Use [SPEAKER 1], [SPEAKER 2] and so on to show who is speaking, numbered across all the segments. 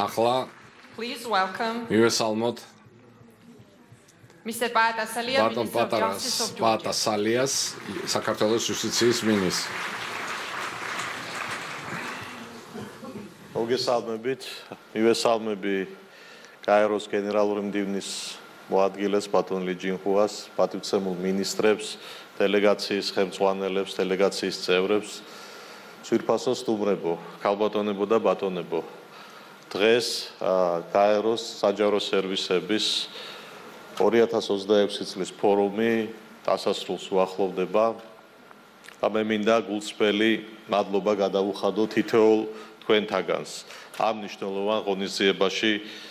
[SPEAKER 1] ახლა
[SPEAKER 2] Please welcome
[SPEAKER 1] მივესალმოთ
[SPEAKER 2] Mr. Paatasalia,
[SPEAKER 1] ბატონ
[SPEAKER 2] Minister of Justice of Georgia.
[SPEAKER 1] პაატასალიას, საქართველოს იუსტიციის მინისტრს.
[SPEAKER 3] მოგესალმებით, მივესალმები კაიროს გენერალური მდივნის მოადგილეს ბატონ ლიჯინჰუას, პატივცემულ მინისტრებს, დელეგაციის ხელმძღვანელებს, დელეგაციის წევრებს, ძვირფასო სტუმრებო, ქალბატონებო და ბატონებო. დღეს კაიროს საჯარო სერვისების 2026 წლის ფორუმი დასასრულს უახლოვდება და მე მინდა გულწრფელი მადლობა გადავუხადო თითოეულ თქვენთაგანს ამ მნიშვნელოვან ღონისძიებაში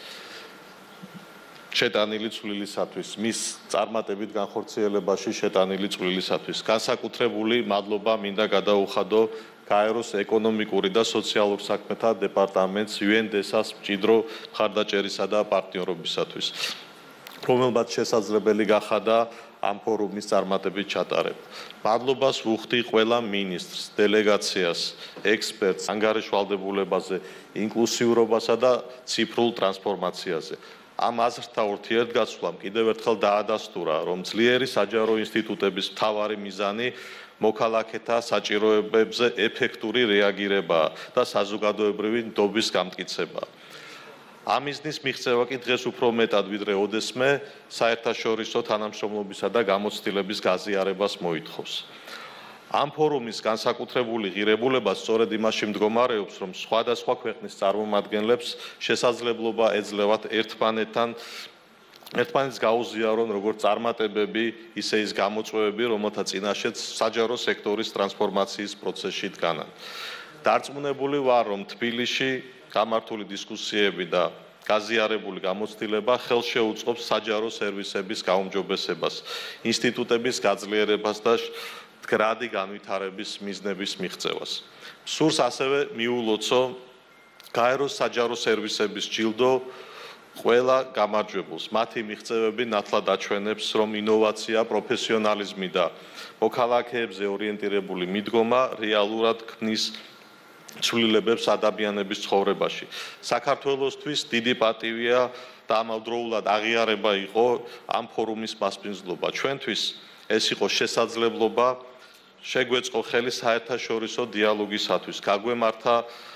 [SPEAKER 3] შეტანილი წვლილისათვის, მის წარმატებით განხორციელებაში შეტანილი წვლილისათვის. განსაკუთრებული მადლობა მინდა გადავუხადო კაიროს ეკონომიკური და სოციალურ საქმეთა დეპარტამენტს UNDES-ას მჭიდრო მხარდაჭერისა და პარტნიორობისათვის. რომელმაც შესაძლებელი გახადა ამ ფორუმის წარმატებით ჩატარება. მადლობას ვუხდი ყველა მინისტრს, დელეგაციას, ექსპერტს, ანგარიშვალდებულებაზე, ინკლუსიურობასა და ციფრულ ტრანსფორმაციაზე. ამ აზრთა ურთიერთგაცვლამ კიდევ ერთხელ დაადასტურა, რომ ძლიერი საჯარო ინსტიტუტების მთავარი მიზანი მოქალაქეთა საჭიროებებზე ეფექტური რეაგირებაა და საზოგადოებრივი ნდობის გამტკიცებაა. ამ მიზნის მიღწევა კი დღეს უფრო მეტად ვიდრე ოდესმე საერთაშორისო თანამშრომლობისა და გამოცდილების გაზიარებას მოითხოვს. ამ ფორუმის განსაკუთრებული ღირებულება სწორედ იმაში მდგომარეობს, რომ სხვადასხვა ქვეყნის წარმომადგენლებს შესაძლებლობა ეძლევათ ერთმანეთს გაუზიარონ როგორც წარმატებები, ისე ის გამოწვევები, რომელთა წინაშეც საჯარო სექტორის ტრანსფორმაციის პროცესში დგანან. დარწმუნებული ვარ, რომ თბილისში გამართული დისკუსიები და გაზიარებული გამოცდილება ხელშეუწყობს საჯარო სერვისების გაუმჯობესებას, ინსტიტუტების გაძლიერებას და მდგრადი განვითარების მიზნების მიღწევას. სურს ასევე მიულოცო კაიროს საჯარო სერვისების ჯილდო ყველა გამარჯვებულს. მათი მიღწევები ნათლად აჩვენებს, რომ ინოვაცია, პროფესიონალიზმი და მოქალაქეებზე ორიენტირებული მიდგომა რეალურად ქმნის ცვლილებებს ადამიანების ცხოვრებაში. საქართველოსთვის დიდი პატივია და ამავდროულად აღიარება იყო ამ ფორუმის მასპინძლობა. ჩვენთვის ეს იყო შესაძლებლობა შეგვეწყო ხელი საერთაშორისო დიალოგისათვის, გაგვემართა